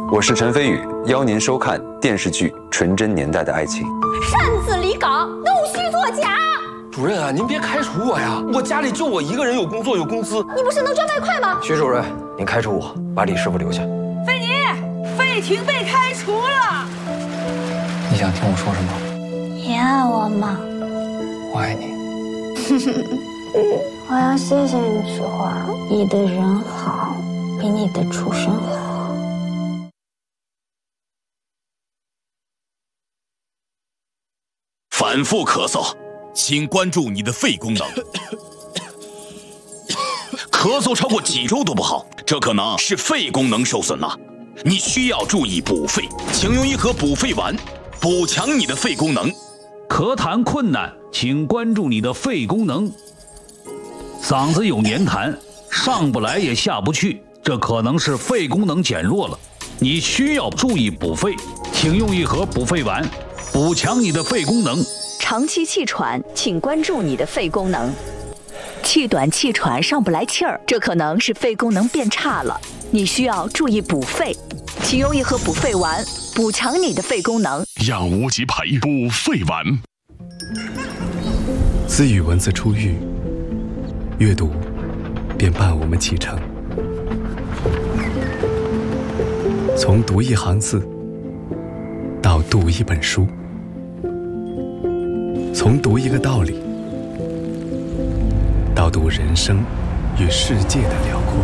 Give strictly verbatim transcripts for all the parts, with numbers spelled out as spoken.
我是陈飞宇，邀您收看电视剧《纯真年代的爱情》。 擅自离岗，弄虚作假。 主任啊，您别开除我呀！我家里就我一个人有工作有工资。 你不是能赚外快吗？ 徐主任，您开除我，把李师傅留下。 费妮，费婷被开除了。 你想听我说什么？ 你爱我吗？ 我爱你。 我要谢谢你句话，你的人好，比你的出身好。 反复咳嗽，请关注你的肺功能。咳嗽超过几周都不好，这可能是肺功能受损了。你需要注意补肺，请用一盒补肺丸，补强你的肺功能。 咳痰困难，请关注你的肺功能。嗓子有黏痰，上不来也下不去，这可能是肺功能减弱了。你需要注意补肺，请用一盒补肺丸，补强你的肺功能。 长期气喘，请关注你的肺功能。气短气喘上不来气儿，这可能是肺功能变差了，你需要注意补肺，请用一盒补肺丸，补强你的肺功能。 养无极培补肺丸。 自与文字初遇，阅读便伴我们启程。从读一行字到读一本书，从读一个道理到读人生与世界的辽阔。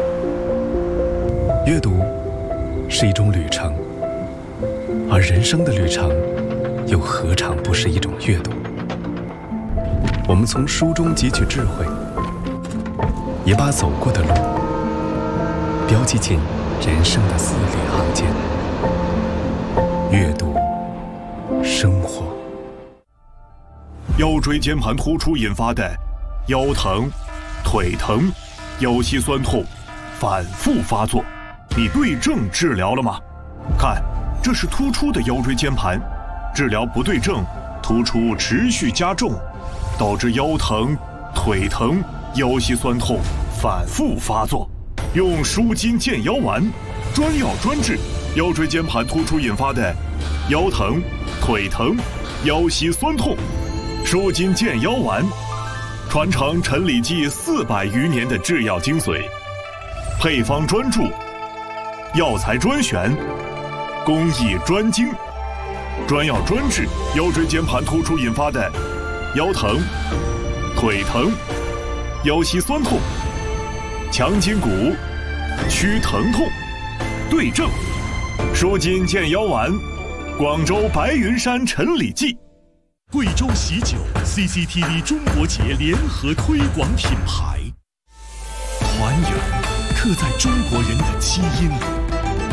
阅读是一种旅程，而人生的旅程又何尝不是一种阅读？我们从书中汲取智慧，也把走过的路标记进人生的字里行间。阅读生活。 腰椎间盘突出引发的腰疼、腿疼、腰膝酸痛反复发作，你对症治疗了吗？看，这是突出的腰椎间盘，治疗不对症，突出持续加重，导致腰疼、腿疼、腰膝酸痛反复发作。用舒筋健腰丸，专药专治腰椎间盘突出引发的腰疼、腿疼、腰膝酸痛。舒筋健腰丸，传承陈李济四百余年的制药精髓，配方专注，药材专选，工艺专精，专药专治腰椎间盘突出引发的腰疼、腿疼、腰膝酸痛，强筋骨，祛疼痛，对症。舒筋健腰丸，广州白云山陈李济。贵州喜酒 C C T V 中国节联合推广品牌，团圆刻在中国人的基因里。